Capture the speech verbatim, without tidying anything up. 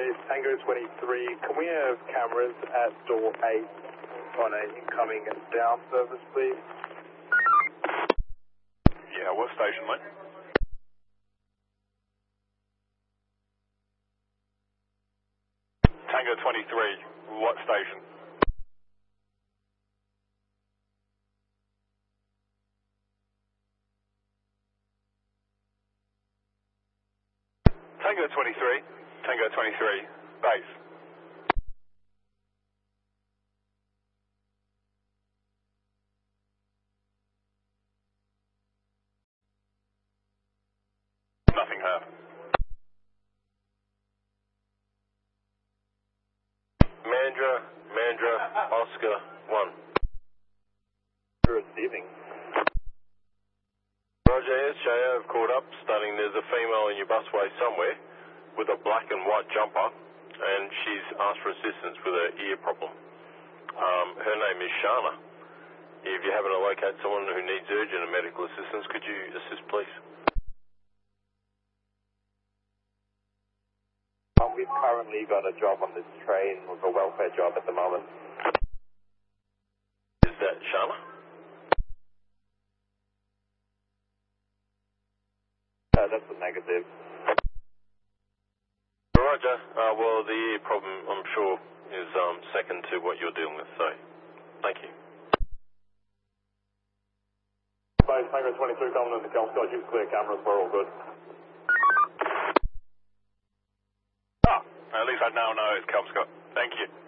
Boys, Tango twenty-three, can we have cameras at door eight on an incoming down service, please? Yeah, what station, mate? Tango twenty-three, what station? Tango twenty-three, Tango twenty-three, base. Nothing have. Mandra, Mandra, Oscar, one. Receiving. Roger, S J O have called up, stating there's a female in your busway somewhere with a black and white jumper, and she's asked for assistance with her ear problem. Um, her name is Shana. If you happen to locate someone who needs urgent medical assistance, could you assist, please? Um, we've currently got a job on this train with a welfare job at the moment. Is that Shana? Uh, that's a negative. Roger. Uh, well, the ear problem, I'm sure, is um, second to what you're dealing with, so thank you. Base, Tango twenty-two coming into Kelmscott, use clear cameras, we're all good. Ah, at least I now know it's Kelmscott. Thank you.